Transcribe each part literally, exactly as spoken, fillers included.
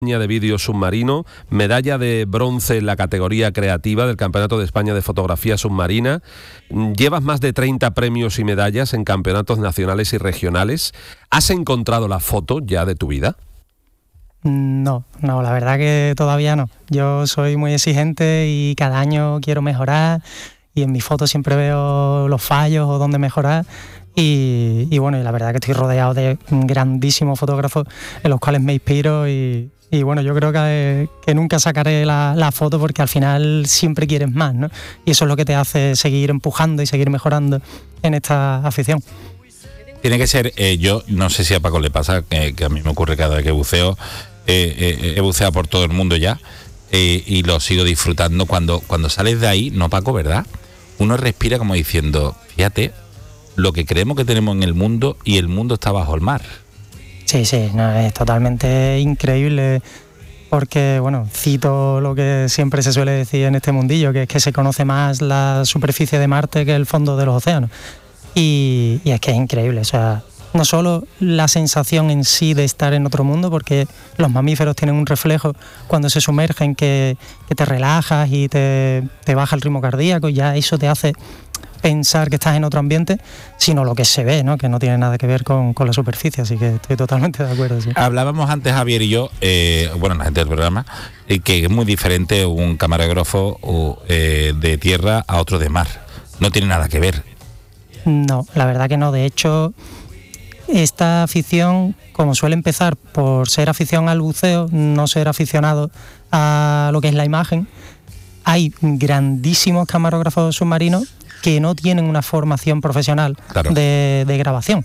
de vídeo submarino, medalla de bronce en la categoría creativa del Campeonato de España de Fotografía Submarina. Llevas más de treinta premios y medallas en campeonatos nacionales y regionales. ¿Has encontrado la foto ya de tu vida? No, no, la verdad que todavía no. Yo soy muy exigente y cada año quiero mejorar y en mis fotos siempre veo los fallos o dónde mejorar. Y, y bueno, y la verdad que estoy rodeado de grandísimos fotógrafos en los cuales me inspiro y... Y bueno, yo creo que, que nunca sacaré la, la foto porque al final siempre quieres más, ¿no? Y eso es lo que te hace seguir empujando y seguir mejorando en esta afición. Tiene que ser, eh, yo no sé si a Paco le pasa, que, que a mí me ocurre cada vez que buceo, eh, eh, he buceado por todo el mundo ya eh, y lo sigo disfrutando. Cuando, cuando sales de ahí, no Paco, ¿verdad? Uno respira como diciendo, fíjate, lo que creemos que tenemos en el mundo y el mundo está bajo el mar. Sí, sí, no, es totalmente increíble porque, bueno, cito lo que siempre se suele decir en este mundillo, que es que se conoce más la superficie de Marte que el fondo de los océanos. Y, y es que es increíble, o sea, no solo la sensación en sí de estar en otro mundo, porque los mamíferos tienen un reflejo cuando se sumergen que, que te relajas y te, te baja el ritmo cardíaco y ya eso te hace pensar que estás en otro ambiente, sino lo que se ve, ¿no? Que no tiene nada que ver con, con la superficie, así que estoy totalmente de acuerdo. Sí. Hablábamos antes, Javier y yo, eh, bueno, la gente del programa, eh, que es muy diferente un camarógrafo o, eh, de tierra a otro de mar. No tiene nada que ver. No, la verdad que no. De hecho, esta afición, como suele empezar por ser afición al buceo, no ser aficionado a lo que es la imagen, hay grandísimos camarógrafos submarinos que no tienen una formación profesional claro. de, de grabación.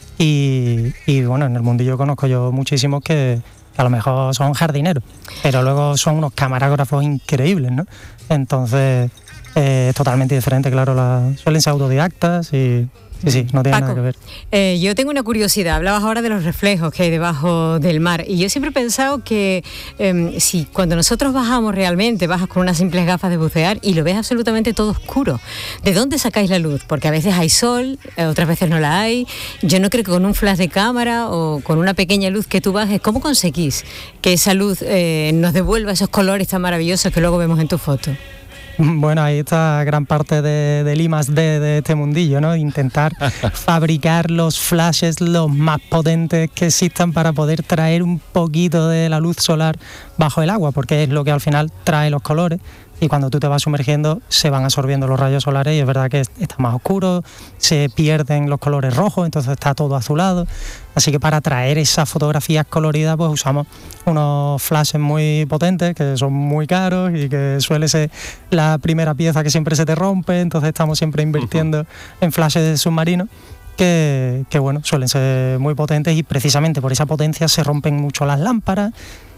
Y, y bueno, en el mundillo conozco yo muchísimos que, que a lo mejor son jardineros, pero luego son unos camarógrafos increíbles, ¿no? Entonces, eh, es totalmente diferente, claro, la, suelen ser autodidactas y... Sí, sí, no tiene Paco, nada que ver. Eh, yo tengo una curiosidad. Hablabas ahora de los reflejos que hay debajo del mar y yo siempre he pensado que eh, si cuando nosotros bajamos realmente, bajas con unas simples gafas de bucear y lo ves absolutamente todo oscuro, ¿de dónde sacáis la luz? Porque a veces hay sol, otras veces no la hay. Yo no creo que con un flash de cámara o con una pequeña luz que tú bajes, ¿cómo conseguís que esa luz eh, nos devuelva esos colores tan maravillosos que luego vemos en tu foto? Bueno, ahí está gran parte de, del I más D de este mundillo, ¿no? Intentar fabricar los flashes los más potentes que existan para poder traer un poquito de la luz solar bajo el agua, porque es lo que al final trae los colores. Y cuando tú te vas sumergiendo se van absorbiendo los rayos solares y es verdad que está más oscuro, se pierden los colores rojos, entonces está todo azulado. Así que para traer esas fotografías coloridas pues usamos unos flashes muy potentes que son muy caros y que suele ser la primera pieza que siempre se te rompe, entonces estamos siempre invirtiendo uh-huh. en flashes submarinos que, que bueno, suelen ser muy potentes y precisamente por esa potencia se rompen mucho las lámparas.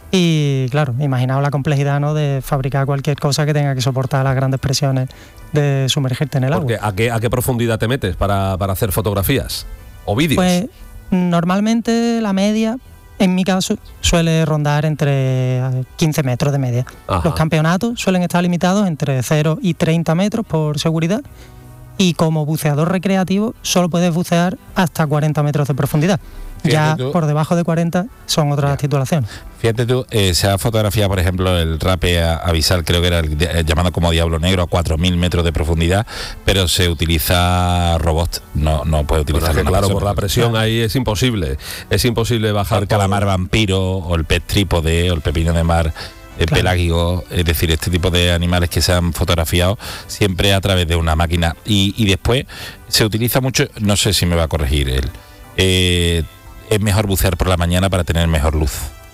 Y claro, imaginaos la complejidad, ¿no?, de fabricar cualquier cosa que tenga que soportar las grandes presiones de sumergirte en el agua. Porque ¿a qué, a qué profundidad te metes para, para hacer fotografías o vídeos? Pues normalmente la media, en mi caso, suele rondar entre quince metros de media. Ajá. Los campeonatos suelen estar limitados entre cero y treinta metros por seguridad. Y como buceador recreativo solo puedes bucear hasta cuarenta metros de profundidad. Fíjate ya tú, por debajo de cuarenta son otras ya. titulaciones. Fíjate tú, eh, se ha fotografiado, por ejemplo, el rape abisal, creo que era el, el llamado como Diablo Negro, a cuatro mil metros de profundidad, pero se utiliza robot, no, no puede utilizar. Pues claro, por la presión claro. ahí es imposible, es imposible bajar. El calamar vampiro, o el pez trípode, o el pepino de mar eh, claro. pelágico, es decir, este tipo de animales que se han fotografiado siempre a través de una máquina. Y, y después se utiliza mucho, no sé si me va a corregir él, eh, es mejor bucear por la mañana para tener mejor luz.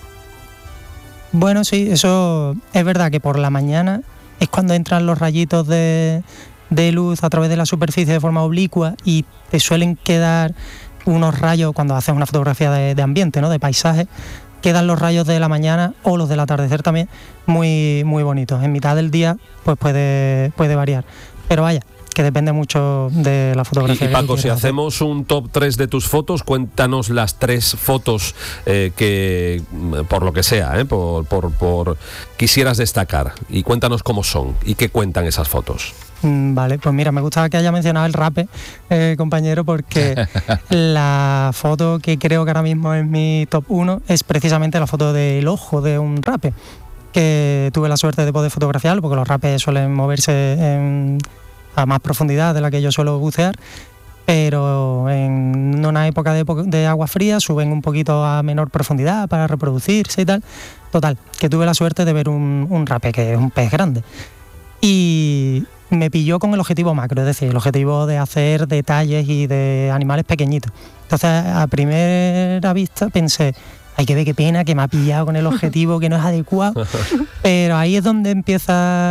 Bueno, sí, eso es verdad que por la mañana es cuando entran los rayitos de, de luz a través de la superficie de forma oblicua y te suelen quedar unos rayos cuando haces una fotografía de, de ambiente, ¿no?, de paisaje, quedan los rayos de la mañana o los del atardecer también muy, muy bonitos. En mitad del día pues puede, puede variar, pero vaya, que depende mucho de la fotografía. Y, y Paco, si hacemos un top tres de tus fotos, cuéntanos las tres fotos eh, que, por lo que sea, eh, por, por, por quisieras destacar, y cuéntanos cómo son y qué cuentan esas fotos. Mm, Vale, pues mira, me gustaba que haya mencionado el rape, eh, compañero, porque la foto que creo que ahora mismo es mi top uno es precisamente la foto del ojo de un rape, que tuve la suerte de poder fotografiarlo, porque los rapes suelen moverse en, a más profundidad de la que yo suelo bucear, pero en una época de, de agua fría suben un poquito a menor profundidad para reproducirse y tal. Total, que tuve la suerte de ver un, un rape, que es un pez grande. Y me pilló con el objetivo macro, es decir, el objetivo de hacer detalles y de animales pequeñitos. Entonces, a primera vista pensé, hay que ver qué pena que me ha pillado con el objetivo que no es adecuado, pero ahí es donde empieza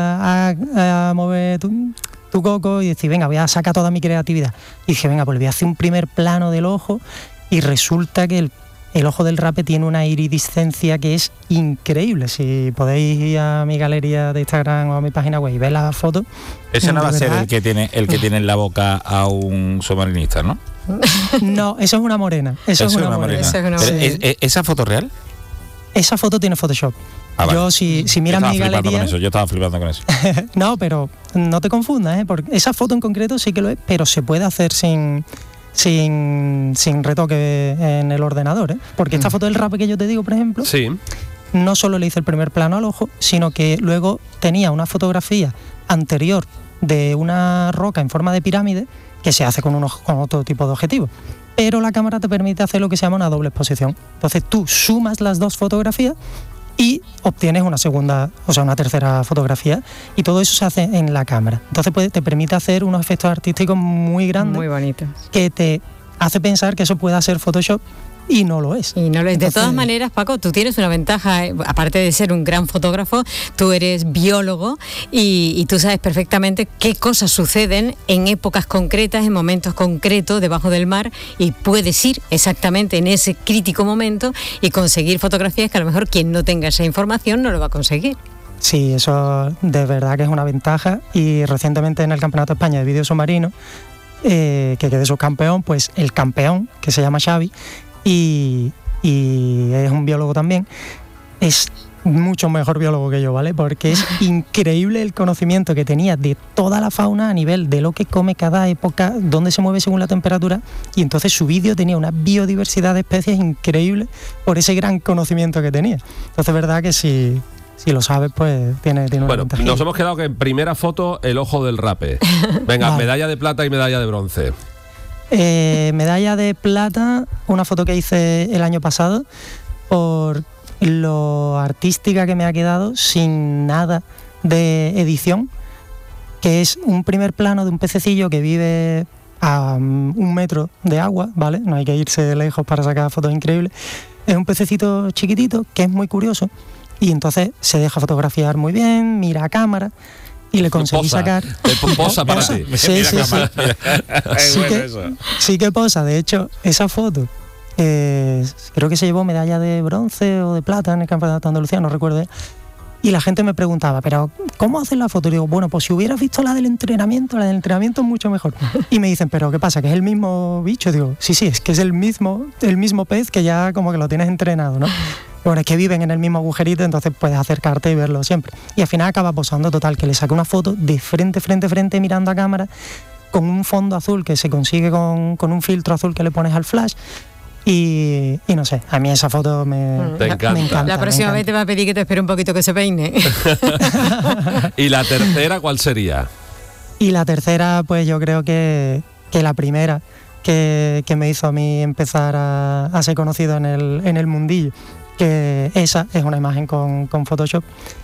a, a mover tu, tu coco y decir, venga, voy a sacar toda mi creatividad. Y dije, venga, pues voy a hacer un primer plano del ojo, y resulta que el El ojo del rape tiene una iridiscencia que es increíble. Si podéis ir a mi galería de Instagram o a mi página web y ver la foto. Ese no va a ser el que tiene el que tiene en la boca a un submarinista, ¿no? No, eso es una morena. Eso, eso es una, una morena. morena. Eso es una morena. ¿Es, es, ¿Esa foto real? Esa foto tiene Photoshop. Ah, vale. Yo, si, si miras mi galería... Con eso. Yo estaba flipando con eso. No, pero no te confundas, ¿eh? Porque esa foto en concreto sí que lo es, pero se puede hacer sin... Sin, sin retoque en el ordenador, ¿eh? Porque esta foto del rape que yo te digo, por ejemplo, sí. no solo le hice el primer plano al ojo, sino que luego tenía una fotografía anterior de una roca en forma de pirámide que se hace con, unos, con otro tipo de objetivo. Pero la cámara te permite hacer lo que se llama una doble exposición. Entonces tú sumas las dos fotografías y obtienes una segunda, o sea, una tercera fotografía, y todo eso se hace en la cámara. Entonces pues, te permite hacer unos efectos artísticos muy grandes, muy bonitos, que te hace pensar que eso pueda ser Photoshop, y no lo es. Y no lo es. Entonces, de todas maneras, Paco, tú tienes una ventaja, eh, aparte de ser un gran fotógrafo, tú eres biólogo y, y tú sabes perfectamente qué cosas suceden en épocas concretas, en momentos concretos debajo del mar, y puedes ir exactamente en ese crítico momento y conseguir fotografías que a lo mejor quien no tenga esa información no lo va a conseguir. Sí, eso de verdad que es una ventaja, y recientemente en el Campeonato de España de Vídeo Submarino, eh, que quedé subcampeón, pues el campeón, que se llama Xavi, Y, y es un biólogo también, es mucho mejor biólogo que yo, ¿vale? Porque es increíble el conocimiento que tenía de toda la fauna a nivel de lo que come cada época, dónde se mueve según la temperatura, y entonces su vídeo tenía una biodiversidad de especies increíble por ese gran conocimiento que tenía. Entonces es verdad que si, si lo sabes, pues tiene, tiene una Bueno, ventaja. Nos hemos quedado que en primera foto el ojo del rape. Venga, vale. Medalla de plata y medalla de bronce. Eh, medalla de plata, una foto que hice el año pasado, por lo artística que me ha quedado, sin nada de edición, que es un primer plano de un pececillo que vive a un metro de agua, ¿vale? No hay que irse lejos para sacar fotos increíbles. Es un pececito chiquitito que es muy curioso, y entonces se deja fotografiar muy bien, mira a cámara, y le conseguí posa, sacar... Posa para ti. Sí, sí, sí. Sí que, sí que posa. De hecho, esa foto eh, creo que se llevó medalla de bronce o de plata en el Campeonato de Andalucía, no recuerdo. Y la gente me preguntaba, ¿pero cómo haces la foto? Y digo, bueno, pues si hubieras visto la del entrenamiento, la del entrenamiento es mucho mejor. Y me dicen, ¿pero qué pasa? ¿Que es el mismo bicho? Y digo, sí, sí, es que es el mismo, el mismo pez, que ya como que lo tienes entrenado, ¿no? Bueno, es que viven en el mismo agujerito, entonces puedes acercarte y verlo siempre. Y al final acaba posando, total, que le saqué una foto de frente, frente, frente, mirando a cámara, con un fondo azul que se consigue con, con un filtro azul que le pones al flash. Y, y no sé, a mí esa foto me, te encanta. me encanta. La próxima encanta. vez te va a pedir que te espere un poquito que se peine. ¿Y la tercera cuál sería? Y la tercera, pues yo creo que, que la primera que, que me hizo a mí empezar a, a ser conocido en el, en el mundillo, que esa es una imagen con, con Photoshop,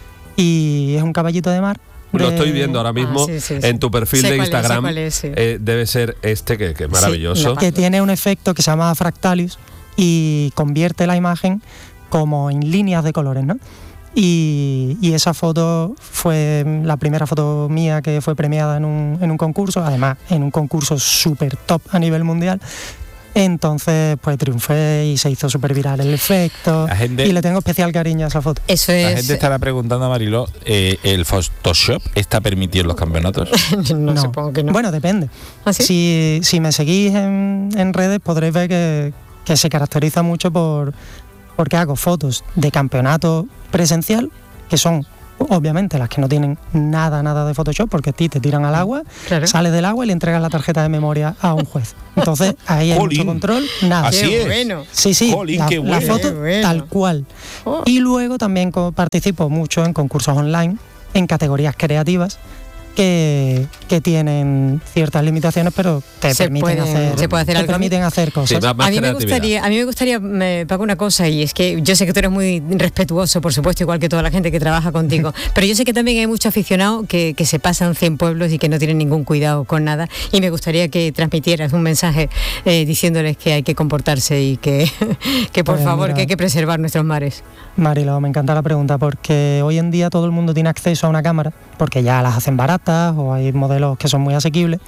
y es un caballito de mar. Lo de... estoy viendo ahora mismo, ah, sí, sí, sí. En tu perfil sé de Instagram. Es, es, sí. eh, debe ser este que, que es maravilloso. Sí, que tiene un efecto que se llama Fractalius y convierte la imagen como en líneas de colores, ¿no? Y, y esa foto fue la primera foto mía que fue premiada en un, en un concurso, además en un concurso súper top a nivel mundial. Entonces pues triunfé y se hizo súper viral el efecto, gente, y le tengo especial cariño a esa foto. Eso es... La gente estará preguntando a Mariló, eh, ¿el Photoshop está permitido en los campeonatos? no, no, supongo que no. Bueno, depende. ¿Ah, sí? Si, si me seguís en, en redes podréis ver que, que se caracteriza mucho por porque hago fotos de campeonato presencial, que son obviamente las que no tienen nada, nada de Photoshop, porque a ti te tiran al agua, Claro. sales del agua y le entregas la tarjeta de memoria a un juez. Entonces, ahí hay Jolín. mucho control, nada. Así Qué es. bueno. Sí, sí, Jolín, la, qué la bueno. foto Qué bueno. tal cual. Oh. Y luego también co- participo mucho en concursos online, en categorías creativas, que, que tienen ciertas limitaciones, pero te Se permiten puede- hacer, se puede hacer te algo. permiten hacer Sí, cosas. más, más A mí, me creatividad. gustaría, a mí me gustaría, me, Paco, una cosa, y es que yo sé que tú eres muy respetuoso, por supuesto, igual que toda la gente que trabaja contigo, pero yo sé que también hay muchos aficionados que, que se pasan cien pueblos y que no tienen ningún cuidado con nada, y me gustaría que transmitieras un mensaje eh, diciéndoles que hay que comportarse y que, que por Pues favor, mira. que hay que preservar nuestros mares. Marilo, me encanta la pregunta porque hoy en día todo el mundo tiene acceso a una cámara porque ya las hacen baratas o hay modelos que son muy asequibles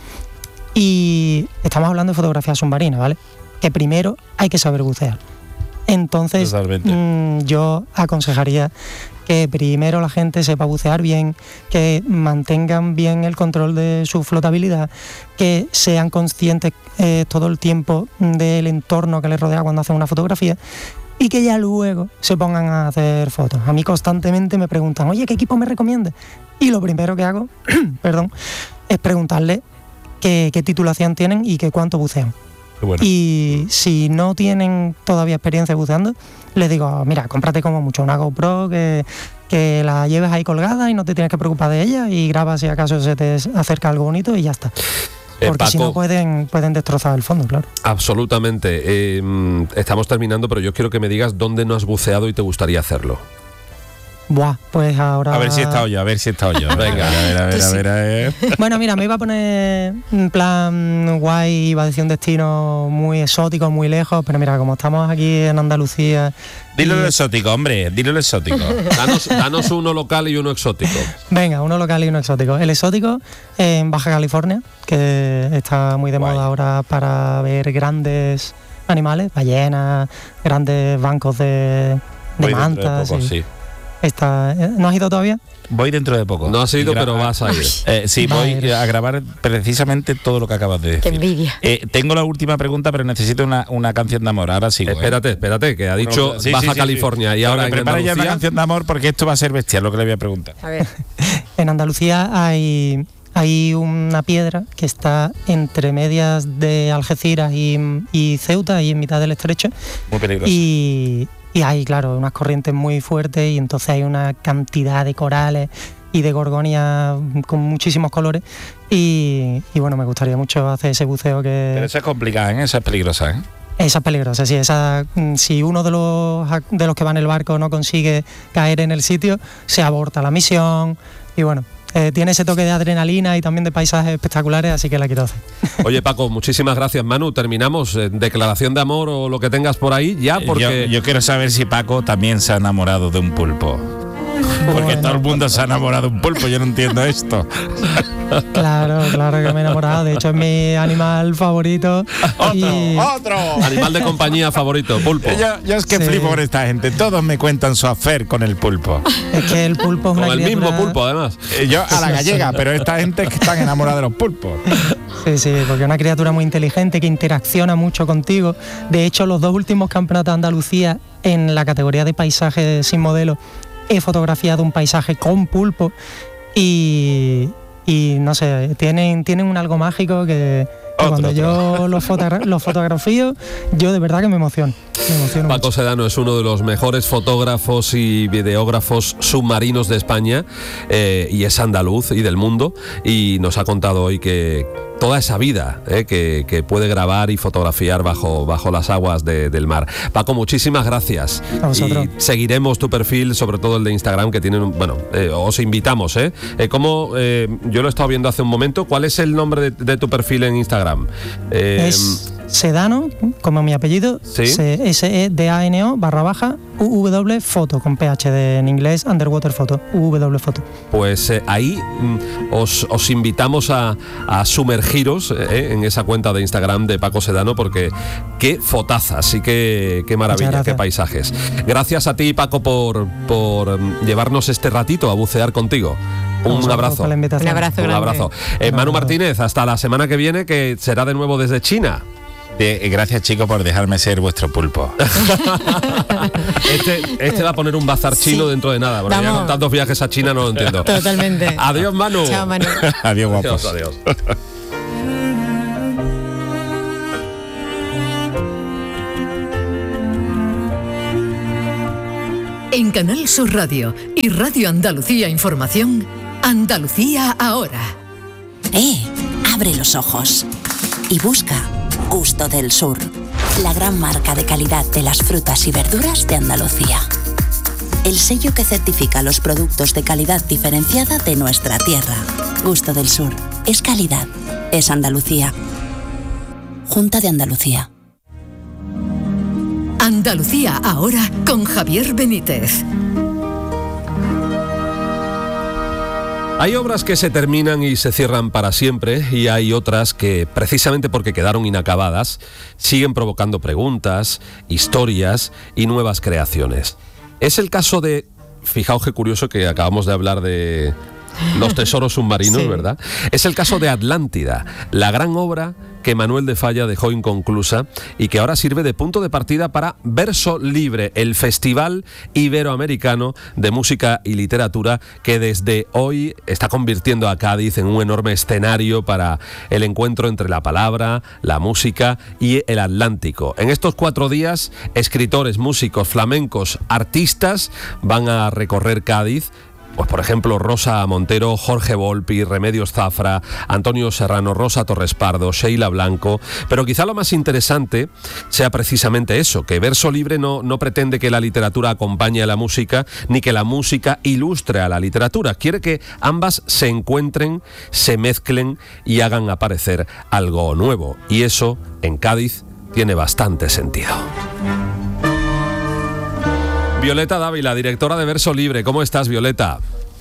y estamos hablando de fotografía submarina, ¿vale? Que primero hay que saber bucear. Entonces, Totalmente. mm, yo aconsejaría que primero la gente sepa bucear bien, que mantengan bien el control de su flotabilidad, que sean conscientes eh, todo el tiempo del entorno que les rodea cuando hacen una fotografía y que ya luego se pongan a hacer fotos. A mí constantemente me preguntan, oye, ¿qué equipo me recomiendas? Y lo primero que hago, perdón, es preguntarle qué, qué titulación tienen y qué cuánto bucean. Qué bueno. Y si no tienen todavía experiencia buceando, les digo, mira, cómprate como mucho una GoPro que, que la lleves ahí colgada y no te tienes que preocupar de ella y graba si acaso se te acerca algo bonito y ya está. Eh, Porque si Paco, no pueden, pueden destrozar el fondo, claro. absolutamente. Eh, mm, estamos terminando, pero yo quiero que me digas dónde no has buceado y te gustaría hacerlo. Buah, pues ahora... A ver si he estado yo, a ver si he estado yo. Venga, a ver, a ver, a ver, a ver. Bueno, mira, me iba a poner en plan guay, iba a decir un destino muy exótico, muy lejos, pero mira, como estamos aquí en Andalucía... Dilo y- lo exótico, hombre, dilo lo exótico. Danos, danos uno local y uno exótico. Venga, uno local y uno exótico. El exótico en Baja California, que está muy de Guay. moda ahora para ver grandes animales, ballenas, grandes bancos de, de Voy dentro de mantas. poco, y sí. está- ¿No has ido todavía? Voy dentro de poco. No has ido, Y gra- pero vas a ir. Eh, sí, voy Madre. a grabar precisamente todo lo que acabas de Qué decir. envidia. Eh, tengo la última pregunta, pero necesito una, una canción de amor. Ahora sigo. ¿eh? Espérate, espérate, que ha dicho Sí, sí, Baja sí, sí. California y Pero ahora me en prepara ya una Andalucía. canción de amor porque esto va a ser bestial lo que le voy a preguntar. A ver, En Andalucía hay, hay una piedra que está entre medias de Algeciras y, y Ceuta, ahí en mitad del estrecho. Muy peligroso. Y, y hay, claro, unas corrientes muy fuertes y entonces hay una cantidad de corales y de gorgonias con muchísimos colores y, y bueno, me gustaría mucho hacer ese buceo Pero que... esa es complicada, ¿eh? Esa es peligrosa, ¿eh? Esa es peligrosa, sí, esa, mm, si uno de los, de los que va en el barco no consigue caer en el sitio, se aborta la misión y bueno, eh, tiene ese toque de adrenalina y también de paisajes espectaculares, así que la quiero hacer. Oye, Paco, muchísimas gracias, Manu. Terminamos. Eh, declaración de amor o lo que tengas por ahí ya, porque... Yo, yo quiero saber si Paco también se ha enamorado de un pulpo. Porque Bueno. todo el mundo se ha enamorado de un pulpo, yo no entiendo esto. Claro, claro que me he enamorado, de hecho es mi animal favorito. y- ¡Otro! Animal de compañía favorito, pulpo. Yo, yo es que Sí. flipo con esta gente. Todos me cuentan su afer con el pulpo. Es que el pulpo es Con una el mismo criatura- pulpo, además. Eh, Yo a la gallega, pero esta gente es que están enamorados de los pulpos. Sí, sí, porque es una criatura muy inteligente que interacciona mucho contigo. De hecho, los dos últimos campeonatos de Andalucía en la categoría de paisaje sin modelo he fotografiado un paisaje con pulpo y, y no sé, tienen, tienen un algo mágico que, que Otro, cuando otro. yo los, fotogra- los fotografío, yo de verdad que me emociono. Me emociono Paco mucho. Sedano es uno de los mejores fotógrafos y videógrafos submarinos de España eh, y es andaluz y del mundo y nos ha contado hoy que toda esa vida eh, que, que puede grabar y fotografiar bajo, bajo las aguas de- del mar. Paco, muchísimas gracias. A vosotros. Y seguiremos tu perfil, sobre todo el de Instagram, que tienen, un- bueno, eh, os invitamos. ¿eh? Eh, ¿cómo, eh, yo lo he estado viendo hace un momento. ¿Cuál es el nombre de, de tu perfil en Instagram? Eh, Es Sedano, como mi apellido, Sí. S E D A N O barra baja U W foto con P H D en inglés, underwater photo, U W foto. Pues eh, ahí mm, os, os invitamos a, a sumergiros eh, en esa cuenta de Instagram de Paco Sedano porque qué fotazas y qué, qué maravilla, Muchas qué gracias. paisajes. Gracias a ti, Paco, por, por mm, llevarnos este ratito a bucear contigo. A Un vosotros abrazo. por la invitación. Un abrazo Un grande. abrazo. Eh, Un Manu abrazo. Martínez, hasta la semana que viene, que será de nuevo desde China. De, gracias, chicos, por dejarme ser vuestro pulpo. este, este va a poner un bazar chino sí. dentro de nada, porque Vamos. ya con tantos viajes a China no lo entiendo. Totalmente. Adiós, Manu. Chao, Manu. Adiós, guapos. Adiós, adiós. En Canal Sur Radio y Radio Andalucía Información, Andalucía ahora. ¡Eh! Abre los ojos y busca Gusto del Sur, la gran marca de calidad de las frutas y verduras de Andalucía. El sello que certifica los productos de calidad diferenciada de nuestra tierra. Gusto del Sur. Es calidad. Es Andalucía. Junta de Andalucía. Andalucía ahora con Javier Benítez. Hay obras que se terminan y se cierran para siempre y hay otras que, precisamente porque quedaron inacabadas, siguen provocando preguntas, historias y nuevas creaciones. Es el caso de, fijaos qué curioso que acabamos de hablar de los tesoros submarinos, sí. ¿verdad? Es el caso de Atlántida, la gran obra que Manuel de Falla dejó inconclusa y que ahora sirve de punto de partida para Verso Libre, el Festival Iberoamericano de Música y Literatura que desde hoy está convirtiendo a Cádiz en un enorme escenario para el encuentro entre la palabra, la música y el Atlántico. En estos cuatro días, escritores, músicos, flamencos, artistas van a recorrer Cádiz. Pues por ejemplo, Rosa Montero, Jorge Volpi, Remedios Zafra, Antonio Serrano, Rosa Torres Pardo, Sheila Blanco. Pero quizá lo más interesante sea precisamente eso, que Verso Libre no, no pretende que la literatura acompañe a la música, ni que la música ilustre a la literatura. Quiere que ambas se encuentren, se mezclen y hagan aparecer algo nuevo. Y eso, en Cádiz, tiene bastante sentido. Violeta Dávila, directora de Verso Libre. ¿Cómo estás, Violeta?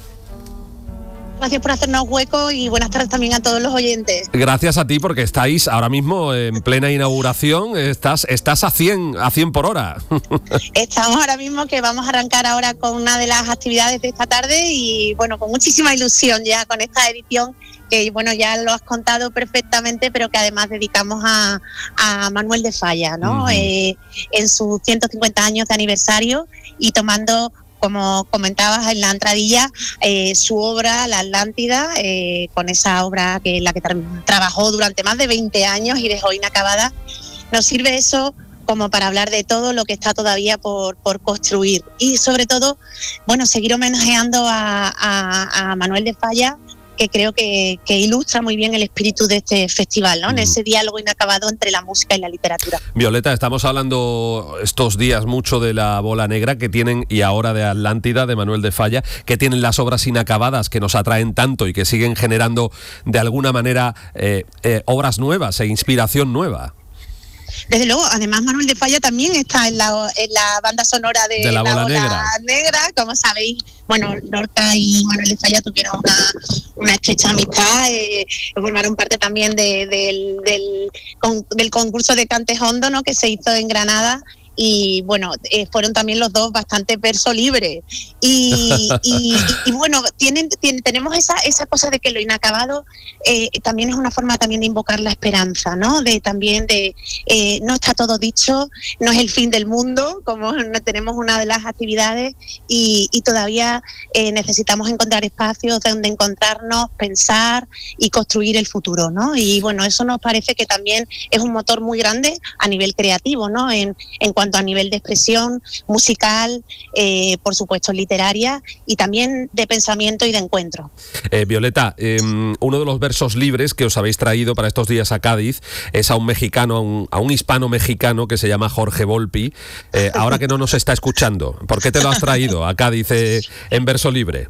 Gracias por hacernos hueco y buenas tardes también a todos los oyentes. Gracias a ti porque estáis ahora mismo en plena inauguración, estás, estás a cien, a cien por hora. Estamos ahora mismo que vamos a arrancar ahora con una de las actividades de esta tarde y bueno, con muchísima ilusión ya con esta edición que bueno, ya lo has contado perfectamente, pero que además dedicamos a, a Manuel de Falla, ¿no? Uh-huh. Eh, en sus ciento cincuenta años de aniversario y tomando, como comentabas en la entradilla, eh, su obra, La Atlántida, eh, con esa obra que la que tra- trabajó durante más de veinte años y dejó inacabada. Nos sirve eso como para hablar de todo lo que está todavía por, por construir y sobre todo, bueno, seguir homenajeando a, a, a Manuel de Falla, que creo que, que ilustra muy bien el espíritu de este festival, ¿no? En ese diálogo inacabado entre la música y la literatura. Violeta, estamos hablando estos días mucho de la bola negra que tienen y ahora de Atlántida, de Manuel de Falla, que tienen las obras inacabadas que nos atraen tanto y que siguen generando de alguna manera eh, eh, obras nuevas e inspiración nueva. Desde luego, además Manuel de Falla también está en la, en la banda sonora de, de la, la bola, bola negra. negra. Como sabéis, bueno, Lorca y Manuel de Falla tuvieron una, una estrecha amistad, eh, formaron parte también de, de, del, con, del concurso de Cantes Hondo, ¿no?, que se hizo en Granada. Y bueno, eh, fueron también los dos bastante verso libre. Y, y, y bueno, tienen, tienen, tenemos esa, esa cosa de que lo inacabado eh, también es una forma también de invocar la esperanza, ¿no? De también de, eh, no está todo dicho, no es el fin del mundo, como tenemos una de las actividades, y, y todavía eh, necesitamos encontrar espacios donde encontrarnos, pensar y construir el futuro, ¿no? Y bueno, eso nos parece que también es un motor muy grande a nivel creativo, ¿no? En, en cuanto a nivel de expresión musical, eh, por supuesto literaria y también de pensamiento y de encuentro. Eh, Violeta, eh, uno de los versos libres que os habéis traído para estos días a Cádiz es a un mexicano, a un, a un hispano mexicano que se llama Jorge Volpi. Eh, ahora que no nos está escuchando, ¿por qué te lo has traído a Cádiz eh, en verso libre?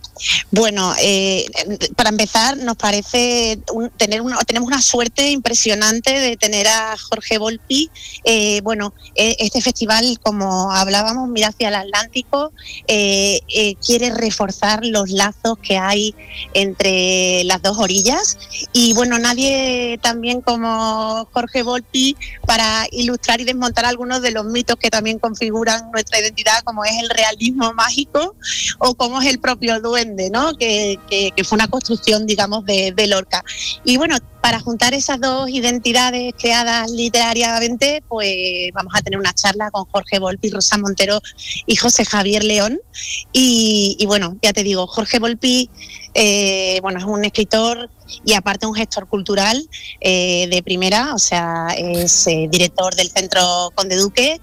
Bueno, eh, para empezar, nos parece un, tener una, tenemos una suerte impresionante de tener a Jorge Volpi. Eh, bueno, eh, este festival, como hablábamos, Mira hacia el Atlántico, eh, eh, quiere reforzar los lazos que hay entre las dos orillas. Y bueno, nadie también como Jorge Volpi para ilustrar y desmontar algunos de los mitos que también configuran nuestra identidad, como es el realismo mágico o como es el propio duende, duende, ¿no? Que, que, que fue una construcción, digamos, de, de Lorca. Y bueno, para juntar esas dos identidades creadas literariamente, pues vamos a tener una charla con Jorge Volpi, Rosa Montero y José Javier León. Y, y bueno, ya te digo, Jorge Volpi, eh, bueno, es un escritor y aparte un gestor cultural eh, de primera, o sea, es eh, director del Centro Conde Duque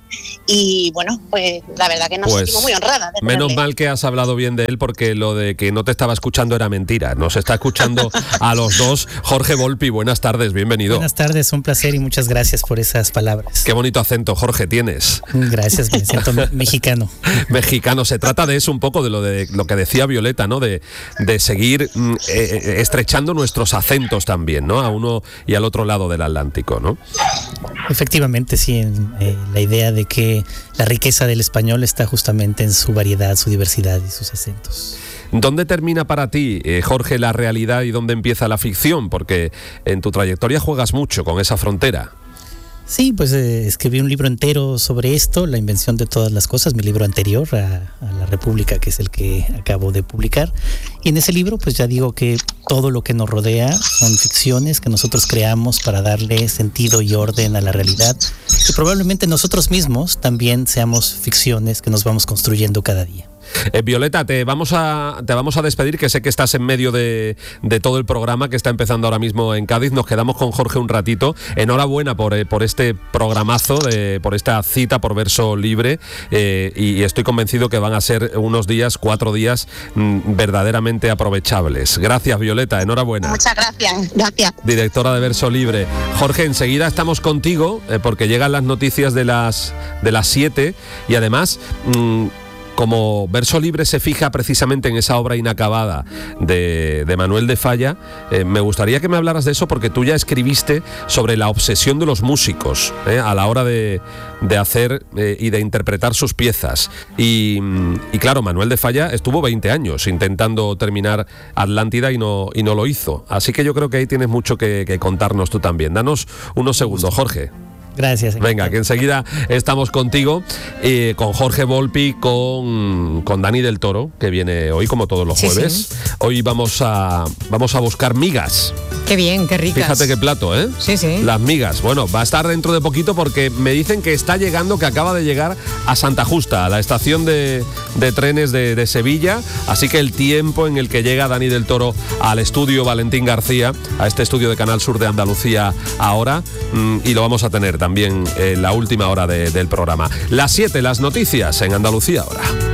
y bueno, pues la verdad que nos pues, sentimos muy honradas. De menos tenerle. mal que has hablado bien de él, porque lo de que no te estaba escuchando era mentira. Nos está escuchando a los dos. Jorge Volpi, buenas tardes, bienvenido. Buenas tardes, un placer y muchas gracias por esas palabras. Qué bonito acento, Jorge, tienes. Gracias, me siento mexicano. Mexicano, se trata de eso un poco, de lo de lo que decía Violeta, ¿no? De, de seguir mm, eh, estrechando nuestros acentos también, ¿no? A uno y al otro lado del Atlántico, ¿no? Efectivamente, sí, en, eh, la idea de que la riqueza del español está justamente en su variedad, su diversidad y sus acentos. ¿Dónde termina para ti, eh, Jorge, la realidad y dónde empieza la ficción? Porque en tu trayectoria juegas mucho con esa frontera. Sí, pues eh, escribí un libro entero sobre esto, La invención de todas las cosas, mi libro anterior a, a La República, que es el que acabo de publicar. Y en ese libro pues ya digo que todo lo que nos rodea son ficciones que nosotros creamos para darle sentido y orden a la realidad. Y probablemente nosotros mismos también seamos ficciones que nos vamos construyendo cada día. Eh, Violeta, te vamos a te vamos a despedir, que sé que estás en medio de, de todo el programa que está empezando ahora mismo en Cádiz. Nos quedamos con Jorge un ratito. Enhorabuena por, eh, por este programazo, de, por esta cita por Verso Libre, eh, y estoy convencido que van a ser unos días, cuatro días mmm, verdaderamente aprovechables. Gracias, Violeta, enhorabuena. Muchas gracias, gracias. Directora de Verso Libre. Jorge, enseguida estamos contigo, eh, porque llegan las noticias de las de las siete y además... Mmm, como Verso Libre se fija precisamente en esa obra inacabada de, de Manuel de Falla, eh, me gustaría que me hablaras de eso, porque tú ya escribiste sobre la obsesión de los músicos eh, a la hora de, de hacer eh, y de interpretar sus piezas. Y, y claro, Manuel de Falla estuvo veinte años intentando terminar Atlántida y no, y no lo hizo. Así que yo creo que ahí tienes mucho que, que contarnos tú también. Danos unos segundos, Jorge. Gracias. Venga, que enseguida estamos contigo, eh, con Jorge Volpi, con, con Dani del Toro, que viene hoy como todos los jueves. Sí, sí. Hoy vamos a, vamos a buscar migas. Qué bien, qué ricas. Fíjate qué plato, ¿eh? Sí, sí. Las migas. Bueno, va a estar dentro de poquito, porque me dicen que está llegando, que acaba de llegar a Santa Justa, a la estación de, de trenes de, de Sevilla. Así que el tiempo en el que llega Dani del Toro al estudio Valentín García, a este estudio de Canal Sur de Andalucía ahora, mmm, y lo vamos a tener también en la última hora de, del programa. Las siete, las noticias en Andalucía ahora.